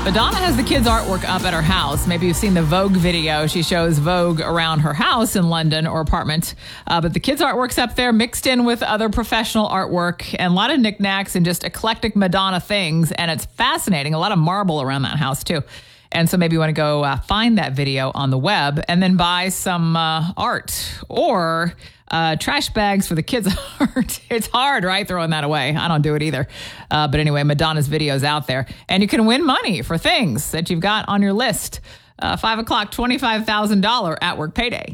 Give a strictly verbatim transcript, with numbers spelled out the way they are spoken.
Madonna has the kids' artwork up at her house. Maybe you've seen the Vogue video. She shows Vogue around her house in London or apartment. Uh, but the kids' artwork's up there mixed in with other professional artwork and a lot of knickknacks and just eclectic Madonna things. And it's fascinating. A lot of marble around that house, too. And so maybe you want to go uh, find that video on the web and then buy some uh, art or uh, trash bags for the kids' art. It's hard, right? Throwing that away. I don't do it either. Uh, but anyway, Madonna's video's out there. And you can win money for things that you've got on your list. Uh, five o'clock, twenty-five thousand dollars at work payday.